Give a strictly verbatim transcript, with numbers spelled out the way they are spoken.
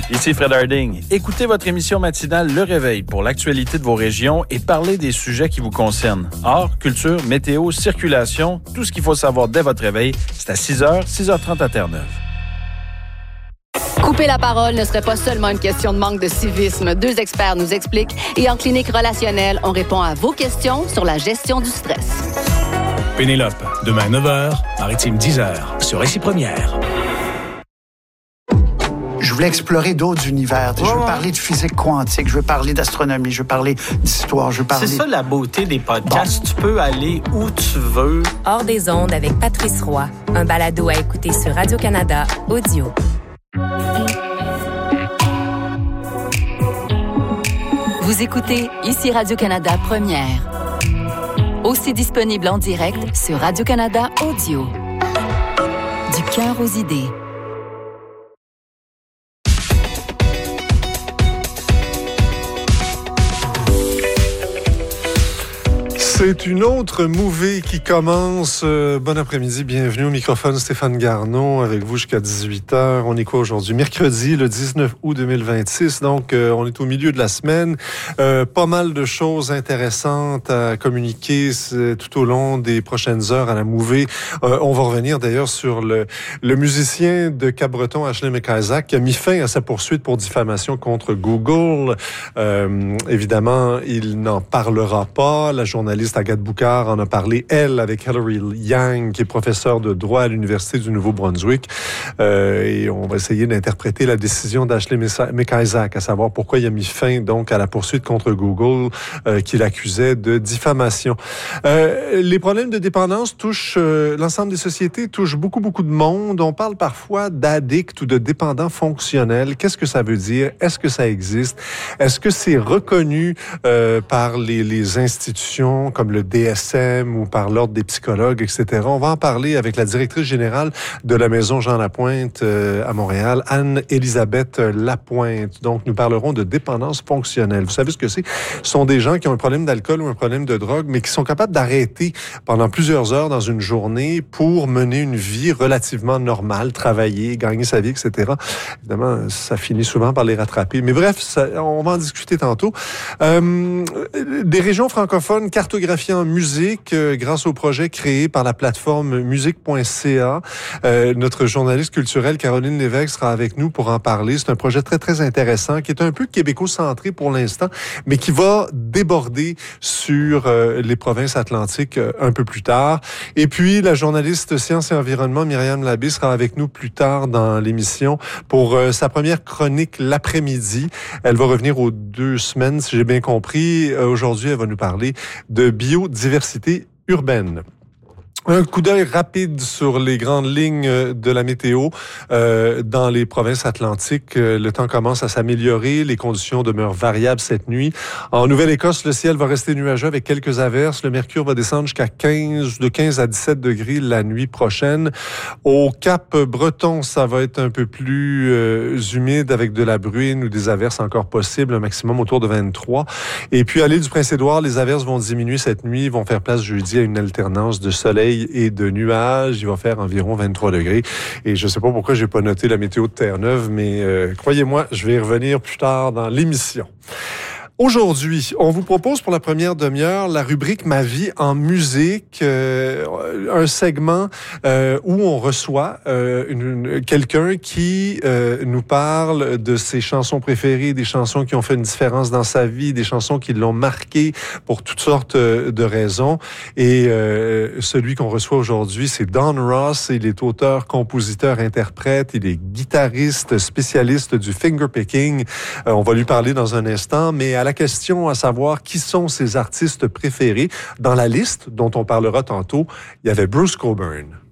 Ici Fred Harding. Écoutez votre émission matinale Le Réveil pour l'actualité de vos régions et parlez des sujets qui vous concernent. Art, culture, météo, circulation, tout ce qu'il faut savoir dès votre réveil, c'est à six heures, six heures trente à Terre-Neuve. Couper la parole ne serait pas seulement une question de manque de civisme. Deux experts nous expliquent et en clinique relationnelle, on répond à vos questions sur la gestion du stress. Pénélope, demain à neuf heures, Maritime dix heures, sur Récit Première. Je voulais explorer d'autres univers. Je veux parler de physique quantique, je veux parler d'astronomie, je veux parler d'histoire, je veux parler... C'est ça la beauté des podcasts. Bon. Tu peux aller où tu veux. Hors des ondes avec Patrice Roy. Un balado à écouter sur Radio-Canada Audio. Vous écoutez ici Radio-Canada Première. Aussi disponible en direct sur Radio-Canada Audio. Du cœur aux idées. C'est une autre mouvée qui commence. Euh, bon après-midi, bienvenue au microphone Stéphane Garneau avec vous jusqu'à dix-huit heures. On est quoi aujourd'hui? Mercredi, le dix-neuf août deux mille vingt-six, donc euh, on est au milieu de la semaine. Euh, pas mal de choses intéressantes à communiquer tout au long des prochaines heures à la mouvée. Euh, on va revenir d'ailleurs sur le, le musicien de Cap-Breton, Ashley McIsaac, qui a mis fin à sa poursuite pour diffamation contre Google. Euh, évidemment, il n'en parlera pas. La journaliste Agathe Boucard en a parlé, elle, avec Hilary Yang, qui est professeure de droit à l'Université du Nouveau-Brunswick. Euh, et on va essayer d'interpréter la décision d'Ashley McIsaac, à savoir pourquoi il a mis fin donc à la poursuite contre Google, euh, qu'il accusait de diffamation. Euh, les problèmes de dépendance touchent euh, l'ensemble des sociétés, touchent beaucoup, beaucoup de monde. On parle parfois d'addicts ou de dépendants fonctionnels. Qu'est-ce que ça veut dire? Est-ce que ça existe? Est-ce que c'est reconnu euh, par les, les institutions comme le D S M ou par l'Ordre des psychologues, et cetera. On va en parler avec la directrice générale de la Maison Jean Lapointe euh, à Montréal, Anne-Élisabeth Lapointe. Donc, nous parlerons de dépendance fonctionnelle. Vous savez ce que c'est? Ce sont des gens qui ont un problème d'alcool ou un problème de drogue, mais qui sont capables d'arrêter pendant plusieurs heures dans une journée pour mener une vie relativement normale, travailler, gagner sa vie, et cetera. Évidemment, ça finit souvent par les rattraper. Mais bref, ça, on va en discuter tantôt. Euh, des régions francophones cartographiées en musique euh, grâce au projet créé par la plateforme musique point c a. Euh, notre journaliste culturelle Caroline Lévesque sera avec nous pour en parler. C'est un projet très, très intéressant qui est un peu québéco-centré pour l'instant, mais qui va déborder sur euh, les provinces atlantiques euh, un peu plus tard. Et puis, la journaliste Sciences et Environnement Myriam Labbé sera avec nous plus tard dans l'émission pour euh, sa première chronique l'après-midi. Elle va revenir aux deux semaines, si j'ai bien compris. Euh, aujourd'hui, elle va nous parler de biodiversité urbaine. Un coup d'œil rapide sur les grandes lignes de la météo euh, dans les provinces atlantiques. Le temps commence à s'améliorer. Les conditions demeurent variables cette nuit. En Nouvelle-Écosse, le ciel va rester nuageux avec quelques averses. Le mercure va descendre jusqu'à quinze, de quinze à dix-sept degrés la nuit prochaine. Au Cap-Breton, ça va être un peu plus euh, humide avec de la bruine ou des averses encore possibles, un maximum autour de vingt-trois. Et puis à l'île du Prince-Édouard, les averses vont diminuer cette nuit, vont faire place jeudi à une alternance de soleil et de nuages. Il va faire environ vingt-trois degrés. Et je ne sais pas pourquoi j'ai pas noté la météo de Terre-Neuve, mais euh, croyez-moi, je vais y revenir plus tard dans l'émission. Aujourd'hui, on vous propose pour la première demi-heure la rubrique Ma vie en musique, euh, un segment euh, où on reçoit euh, une, une, quelqu'un qui euh, nous parle de ses chansons préférées, des chansons qui ont fait une différence dans sa vie, des chansons qui l'ont marqué pour toutes sortes de raisons. Et euh, celui qu'on reçoit aujourd'hui, c'est Don Ross. Il est auteur, compositeur, interprète. Il est guitariste, spécialiste du fingerpicking. Euh, on va lui parler dans un instant, mais à la question à savoir qui sont ses artistes préférés, dans la liste dont on parlera tantôt, il y avait Bruce Cockburn.